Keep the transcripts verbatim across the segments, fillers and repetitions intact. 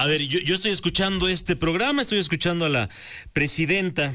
A ver, yo, yo estoy escuchando este programa, estoy escuchando a la presidenta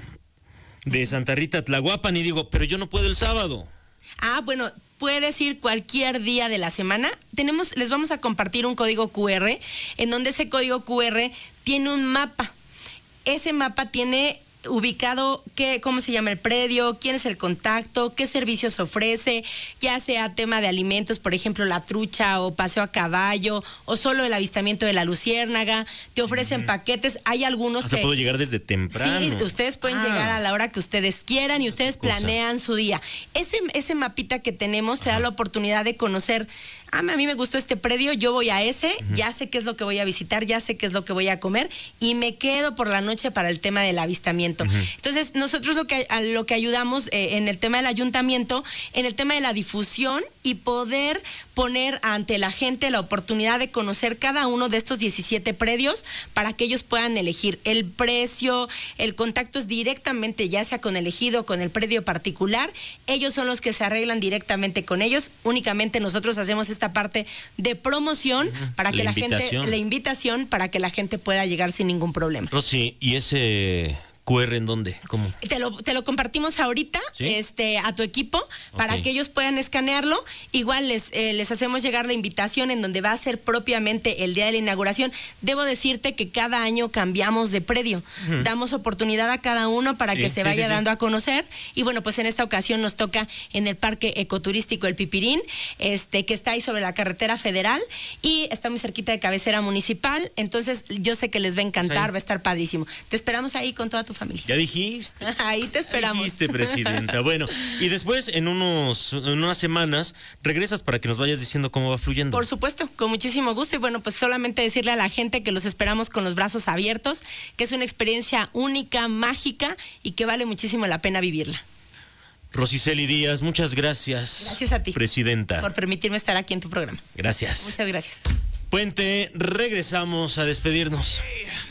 de Santa Rita Tlahuapan y digo, pero yo no puedo el sábado. Ah, bueno, puedes ir cualquier día de la semana. Tenemos, les vamos a compartir un código cu erre, en donde ese código cu erre tiene un mapa. Ese mapa tiene ubicado qué, cómo se llama el predio, quién es el contacto, qué servicios ofrece, ya sea tema de alimentos, por ejemplo, la trucha o paseo a caballo, o solo el avistamiento de la luciérnaga. Te ofrecen uh-huh. paquetes, hay algunos o sea, que... puedo llegar desde temprano. Sí, ustedes pueden ah. llegar a la hora que ustedes quieran y ustedes planean su día. Ese, ese mapita que tenemos te Ajá. da la oportunidad de conocer, ah, a mí me gustó este predio, yo voy a ese, uh-huh. ya sé qué es lo que voy a visitar, ya sé qué es lo que voy a comer y me quedo por la noche para el tema del avistamiento. Uh-huh. Entonces, nosotros lo que, a lo que ayudamos eh, en el tema del ayuntamiento, en el tema de la difusión y poder poner ante la gente la oportunidad de conocer cada uno de estos diecisiete predios para que ellos puedan elegir el precio, el contacto es directamente, ya sea con el ejido o con el predio particular, ellos son los que se arreglan directamente con ellos, únicamente nosotros hacemos esta parte de promoción uh-huh. para que la, la gente, la invitación para que la gente pueda llegar sin ningún problema. Rosy, ¿y ese cu erre en dónde? ¿Cómo? Te lo, te lo compartimos ahorita, ¿sí? este, a tu equipo, para okay. que ellos puedan escanearlo. Igual les, eh, les hacemos llegar la invitación en donde va a ser propiamente el día de la inauguración. Debo decirte que cada año cambiamos de predio. Uh-huh. Damos oportunidad a cada uno para sí, que se sí, vaya sí, dando sí. a conocer. Y bueno, pues en esta ocasión nos toca en el Parque Ecoturístico El Pipirín, este, que está ahí sobre la carretera federal y está muy cerquita de cabecera municipal. Entonces yo sé que les va a encantar, sí. va a estar padrísimo. Te esperamos ahí con toda tu familia. Ya dijiste. Ahí te esperamos. Ya dijiste, presidenta. Bueno, y después en unos en unas semanas regresas para que nos vayas diciendo cómo va fluyendo. Por supuesto, con muchísimo gusto. Y bueno, pues solamente decirle a la gente que los esperamos con los brazos abiertos, que es una experiencia única, mágica y que vale muchísimo la pena vivirla. Rosiceli Díaz, muchas gracias. Gracias a ti, presidenta, por permitirme estar aquí en tu programa. Gracias. Muchas gracias. Puente, regresamos a despedirnos.